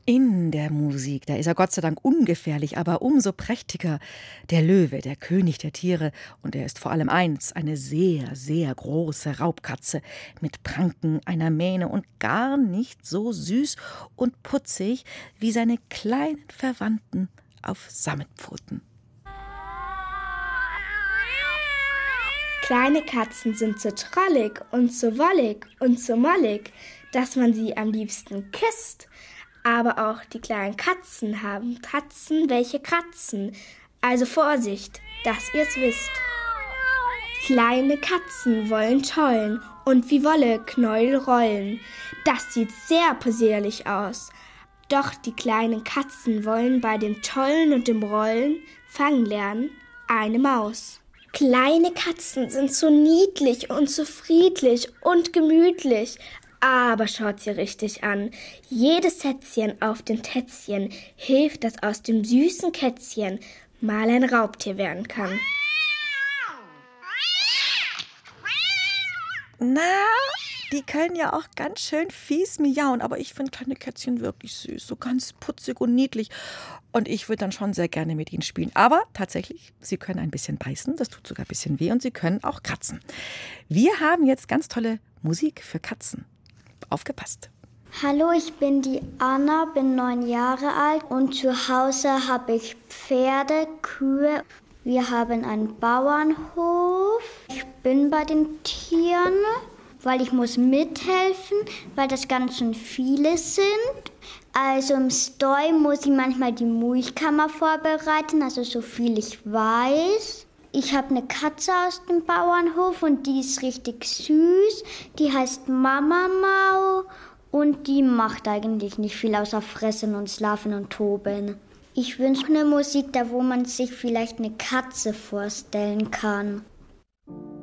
In der Musik, da ist er Gott sei Dank ungefährlich, aber umso prächtiger. Der Löwe, der König der Tiere. Und er ist vor allem eins, eine sehr, sehr große Raubkatze mit Pranken, einer Mähne und gar nicht so süß und putzig wie seine kleinen Verwandten auf Sammetpfoten. Kleine Katzen sind so trollig und so wollig und so mollig, dass man sie am liebsten küsst. Aber auch die kleinen Katzen haben Tatzen, welche kratzen. Also Vorsicht, dass ihr's wisst. Kleine Katzen wollen tollen und wie Wolle Knäuel rollen. Das sieht sehr possierlich aus. Doch die kleinen Katzen wollen bei dem Tollen und dem Rollen fangen lernen eine Maus. Kleine Katzen sind so niedlich und so friedlich und gemütlich. Aber schaut sie richtig an. Jedes Sätzchen auf dem Tätzchen hilft, dass aus dem süßen Kätzchen mal ein Raubtier werden kann. Na, die können ja auch ganz schön fies miauen, aber ich finde kleine Kätzchen wirklich süß, so ganz putzig und niedlich. Und ich würde dann schon sehr gerne mit ihnen spielen. Aber tatsächlich, sie können ein bisschen beißen, das tut sogar ein bisschen weh und sie können auch kratzen. Wir haben jetzt ganz tolle Musik für Katzen. Aufgepasst. Hallo, ich bin die Anna, bin 9 Jahre alt und zu Hause habe ich Pferde, Kühe. Wir haben einen Bauernhof. Ich bin bei den Tieren, weil ich muss mithelfen, weil das ganz schön viele sind. Also im Stall muss ich manchmal die Milchkammer vorbereiten, also so viel ich weiß. Ich habe eine Katze aus dem Bauernhof und die ist richtig süß. Die heißt Mama Mau und die macht eigentlich nicht viel außer fressen und schlafen und toben. Ich wünsche eine Musik, da wo man sich vielleicht eine Katze vorstellen kann.